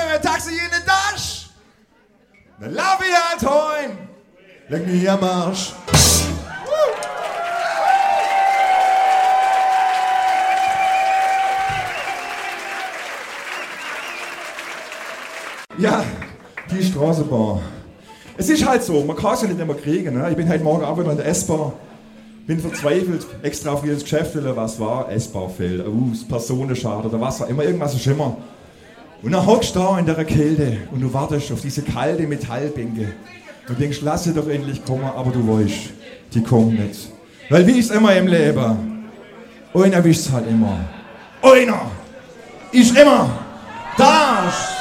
ein Taxi in den Dasch. Dann lauf ich halt heim. Leg mich am Arsch. Ja, die Straßenbahn. Es ist halt so, man kann es ja nicht immer kriegen. Ne? Ich bin heute Morgen auch wieder in der S-Bahn. Bin verzweifelt, extra auf jedes Geschäft will, was war, S-Bahn fehlt, Personenschaden oder was auch immer, irgendwas ist immer. Und dann hockst du da in der Kälte und du wartest auf diese kalte Metallbänke und denkst, lass sie doch endlich kommen, aber du weißt, die kommen nicht. Weil wie ist immer im Leben? Einer wischt's halt immer. Einer ist immer da.